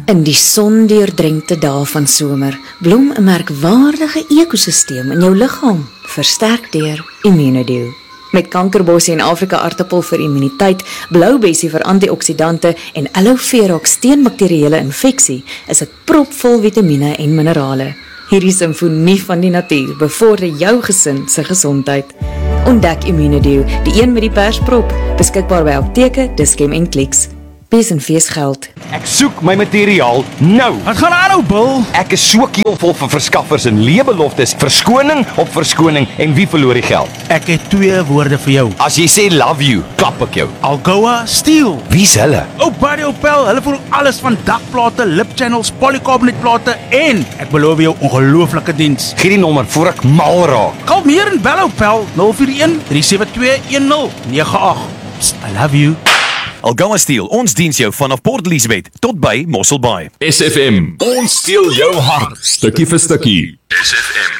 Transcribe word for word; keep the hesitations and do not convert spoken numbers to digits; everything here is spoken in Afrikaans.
In die sondeurdrenkte dae van somer blom 'n merkwaardige ekosisteem in jou liggaam, versterk deur Immunodio. Met kankerbossie en Afrika aartappel vir immuniteit, bloubessie vir antioksidante en aloe vera teen bakterieële infeksie, is dit propvol vitamiene en minerale. Hierdie simfonie van die natuur bevorder jou gesin se gesondheid. Ontdek Immunodio, die een met die persprop, beskikbaar by apteke, Dischem en Clicks. Pes en fees geld. Ek soek my materiaal nou. Wat gaan aan nou, Bill? Ek is so keelvol vir verskaffers en leebeloftes, verskoning op verskoning en wie verloor die geld? Ek het twee woorde vir jou. As jy sê love you, klap ek jou. Alcoa Steel. Wie's hulle? Ou Buddy Opel, hulle voer alles van dakplate, lip channels, polycarbonate en ek beloof jou ongelooflike diens. Gee die nommer voor ek mal raak. Kalmeer en bel Opel nul vier een, drie sewe twee, een nul nege agt. Psst, I love you. Algoa Steel, ons diens jou vanaf Port Elizabeth tot by Mossel Bay. S F M, ons steel jou hart, stukkie vir stukkie. S F M.